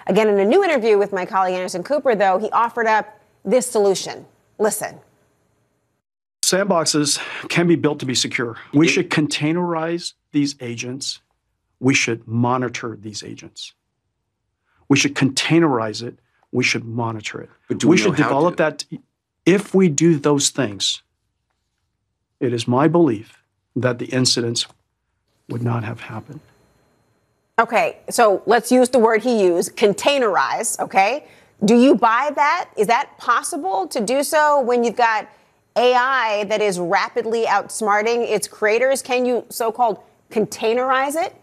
Again, in a new interview with my colleague Anderson Cooper, though, he offered up this solution. Listen. Sandboxes can be built to be secure. We should containerize these agents. We should monitor these agents. We should containerize it. We should monitor it. But we should develop that. If we do those things, it is my belief that the incidents would not have happened. Okay, so let's use the word he used, containerize, okay? Do you buy that? Is that possible to do so when you've got AI that is rapidly outsmarting its creators? Can you so-called containerize it?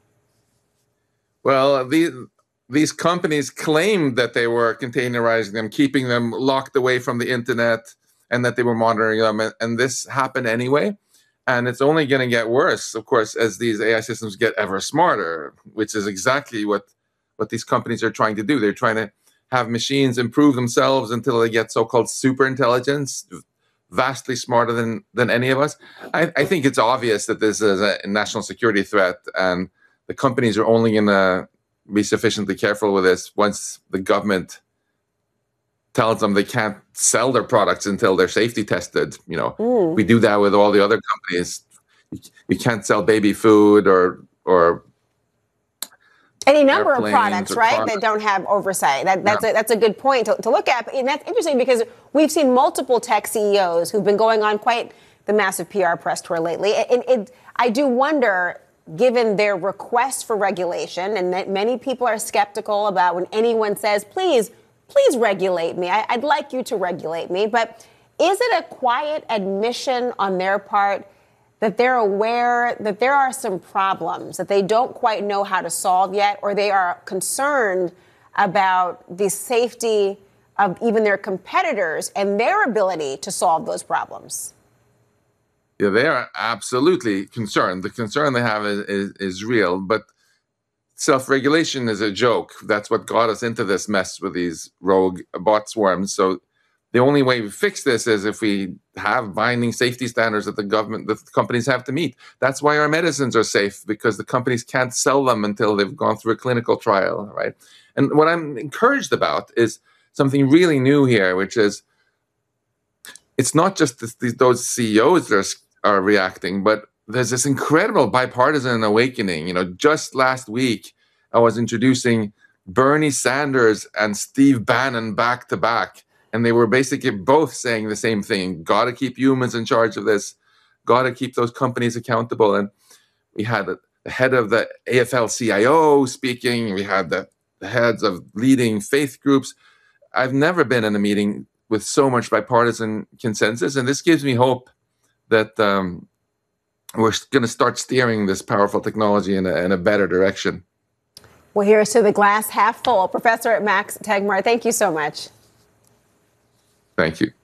Well, these companies claimed that they were containerizing them, keeping them locked away from the internet, and that they were monitoring them. And this happened anyway. And it's only going to get worse, of course, as these AI systems get ever smarter, which is exactly what these companies are trying to do. They're trying to have machines improve themselves until they get so-called super intelligence, vastly smarter than any of us. I think it's obvious that this is a national security threat, and the companies are only going to be sufficiently careful with this once the government tells them they can't sell their products until they're safety tested. You know, we do that with all the other companies. You can't sell baby food or any number of products, right, that don't have oversight. That's a good point to look at. And that's interesting because we've seen multiple tech CEOs who've been going on quite the massive PR press tour lately. And I do wonder, given their request for regulation, and that many people are skeptical about when anyone says, please regulate me. I'd like you to regulate me. But is it a quiet admission on their part that they're aware that there are some problems that they don't quite know how to solve yet, or they are concerned about the safety of even their competitors and their ability to solve those problems? Yeah, they are absolutely concerned. The concern they have is real, but self-regulation is a joke. That's what got us into this mess with these rogue bot swarms. So the only way we fix this is if we have binding safety standards that the companies have to meet. That's why our medicines are safe, because the companies can't sell them until they've gone through a clinical trial, right? And what I'm encouraged about is something really new here, which is it's not just those CEOs that are reacting, but there's this incredible bipartisan awakening. You know, just last week, I was introducing Bernie Sanders and Steve Bannon back to back. And they were basically both saying the same thing. Got to keep humans in charge of this. Got to keep those companies accountable. And we had the head of the AFL-CIO speaking. We had the heads of leading faith groups. I've never been in a meeting with so much bipartisan consensus. And this gives me hope that we're going to start steering this powerful technology in a better direction. Well, here's to the glass half full. Professor Max Tegmark, thank you so much. Thank you.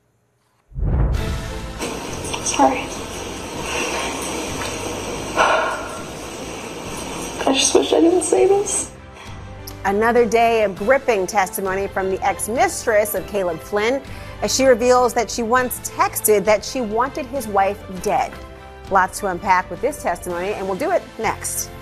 Sorry. I just wish I didn't say this. Another day of gripping testimony from the ex-mistress of Caleb Flynn, as she reveals that she once texted that she wanted his wife dead. Lots to unpack with this testimony, and we'll do it next.